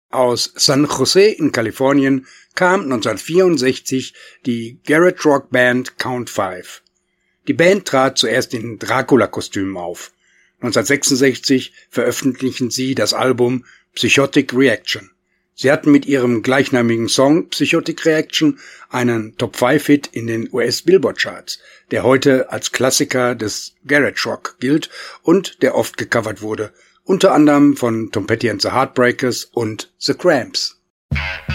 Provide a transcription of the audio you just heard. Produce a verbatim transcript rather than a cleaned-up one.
Aus San Jose in Kalifornien kam neunzehnhundertvierundsechzig die Garage Rock Band Count Five. Die Band trat zuerst in Dracula-Kostümen auf. neunzehnhundertsechsundsechzig veröffentlichten sie das Album Psychotic Reaction. Sie hatten mit ihrem gleichnamigen Song Psychotic Reaction einen Top-Five-Hit in den U S-Billboard-Charts, der heute als Klassiker des Garage Rock gilt und der oft gecovert wurde, unter anderem von Tom Petty and the Heartbreakers und The Cramps.